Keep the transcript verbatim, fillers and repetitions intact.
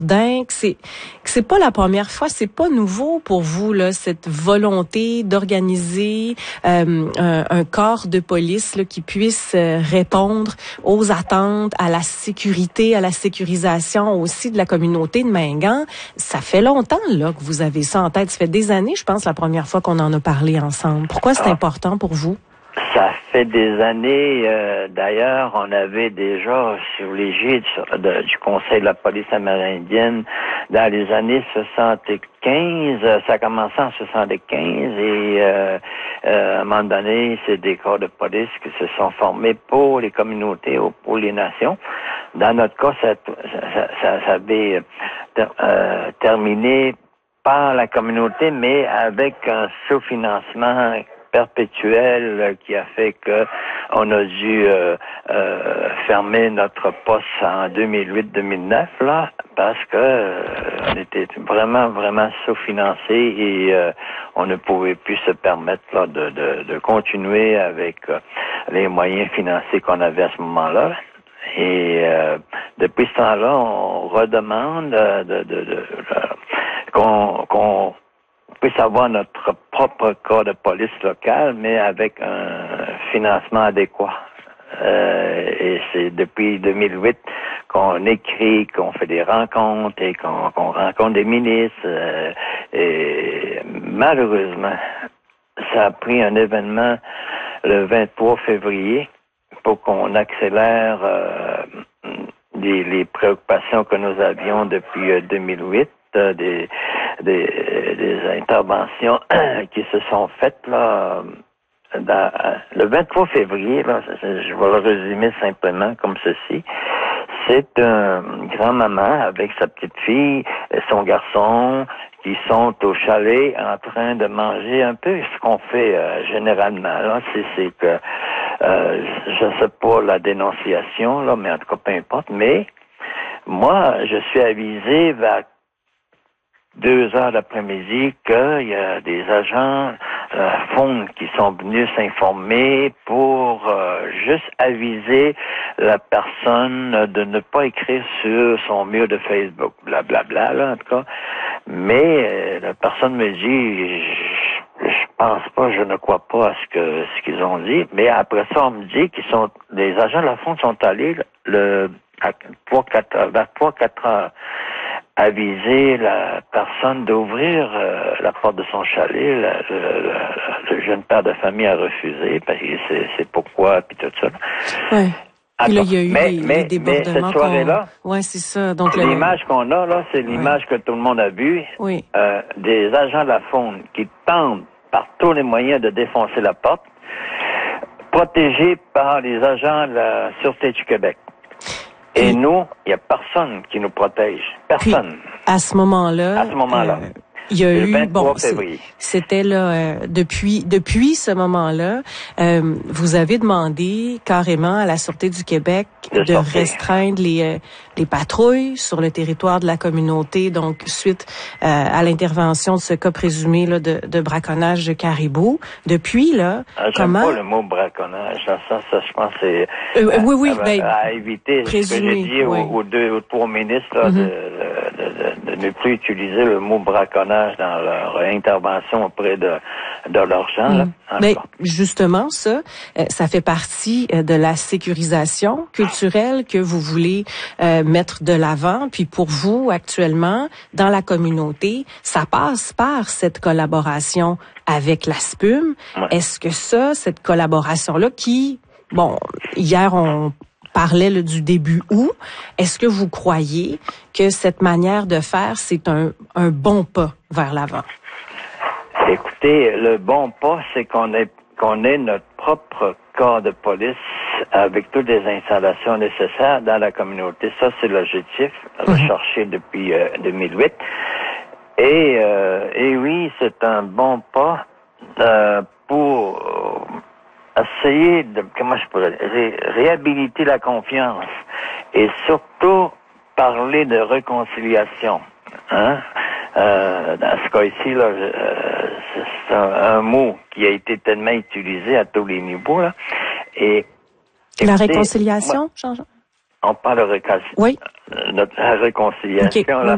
certain que c'est que c'est pas la première fois, c'est pas nouveau pour vous là, cette volonté d'organiser euh, un, un corps de police là, qui puisse répondre aux attentes, à la sécurité, à la sécurisation aussi de la communauté de Mingan. Ça fait longtemps là que vous avez ça en tête. Ça fait des années, je pense, la première fois qu'on en a parlé ensemble. Pourquoi c'est ah. important pour vous? Ça fait des années, euh, d'ailleurs, on avait déjà sur l'égide de, du Conseil de la police amérindienne dans les années soixante-quinze, ça a commencé en soixante-quinze et euh, euh, à un moment donné, c'est des corps de police qui se sont formés pour les communautés ou pour les nations. Dans notre cas, ça, ça, ça, ça avait euh, terminé par la communauté, mais avec un sous-financement perpétuel qui a fait que on a dû euh, euh, fermer notre poste en deux mille huit deux mille neuf là parce que euh, on était vraiment vraiment sous-financé et euh, on ne pouvait plus se permettre là de de, de continuer avec euh, les moyens financiers qu'on avait à ce moment-là. Et euh, depuis ce temps-là, on redemande de, de, de, de, de qu'on qu'on puisse avoir notre propre corps de police local, mais avec un financement adéquat. Euh, et c'est depuis deux mille huit qu'on écrit, qu'on fait des rencontres et qu'on, qu'on rencontre des ministres. Euh, et malheureusement, ça a pris un événement le vingt-trois février pour qu'on accélère euh, les, les préoccupations que nous avions depuis euh, deux mille huit. Euh, des, des, des interventions qui se sont faites là dans, le vingt-trois février, là, je vais le résumer simplement comme ceci. C'est un grand-maman avec sa petite fille et son garçon qui sont au chalet en train de manger un peu ce qu'on fait euh, généralement. Là, c'est, c'est que euh, je sais pas la dénonciation, là, mais en tout cas peu importe, mais moi, je suis avisé vers deux heures l'après-midi qu'il y a des agents euh, F O N qui sont venus s'informer pour euh, juste aviser la personne de ne pas écrire sur son mur de Facebook, blablabla, bla, bla, là, en tout cas. Mais euh, la personne me dit, je, je pense pas, je ne crois pas à ce que ce qu'ils ont dit, mais après ça, on me dit qu'ils sont, les agents de la F O N sont allés le à trois quatre vers trois quatre heures aviser la personne d'ouvrir euh, la porte de son chalet. La, le, le, le jeune père de famille a refusé parce que c'est, c'est pourquoi puis tout ça. Ouais. Puis là, il y a eu mais, les, mais, les débordements. Mais cette soirée-là, ouais, c'est ça. Donc le... l'image qu'on a là, c'est l'image ouais. que tout le monde a vue. Oui. Euh, des agents de la F O N qui tentent par tous les moyens de défoncer la porte, protégés par les agents de la Sûreté du Québec. Et Puis, nous, il n'y a personne qui nous protège. Personne. Puis, à ce moment-là. À ce moment-là. Euh, il y a le eu, bon, c'était là, euh, depuis, depuis ce moment-là, euh, vous avez demandé carrément à la Sûreté du Québec de, de restreindre les, euh, les patrouilles sur le territoire de la communauté, donc suite euh, à l'intervention de ce cas présumé là, de, de braconnage de caribou. Depuis, là, ah, j'aime comment... pas le mot braconnage, ça, ça, ça je pense c'est euh, à, oui, oui, à, ben, à éviter présumé, ce que j'ai dit oui. aux, aux deux, aux trois ministres là, mm-hmm. de, de, de, de ne plus utiliser le mot braconnage dans leur intervention auprès de, de leurs gens. Là. Mm. Mais justement, ça, euh, ça fait partie euh, de la sécurisation culturelle que vous voulez euh, mettre de l'avant. Puis pour vous, actuellement, dans la communauté, ça passe par cette collaboration avec la S P U M. Ouais. Est-ce que ça, cette collaboration-là, qui, bon, hier, on parlait là, du début août, est-ce que vous croyez que cette manière de faire, c'est un, un bon pas vers l'avant? Écoutez, le bon pas, c'est qu'on ait, qu'on ait notre propre corps de police avec toutes les installations nécessaires dans la communauté. Ça, c'est l'objectif recherché depuis euh, deux mille huit. Et, euh, et oui, c'est un bon pas euh, pour essayer de, comment je pourrais dire, réhabiliter la confiance et surtout parler de réconciliation. Hein? Euh, dans ce cas-ci, là, euh, c'est un, un mot qui a été tellement utilisé à tous les niveaux. Là. Et, la écoutez, réconciliation, moi, on parle de réconciliation. Oui. Notre, la réconciliation. Okay. Là,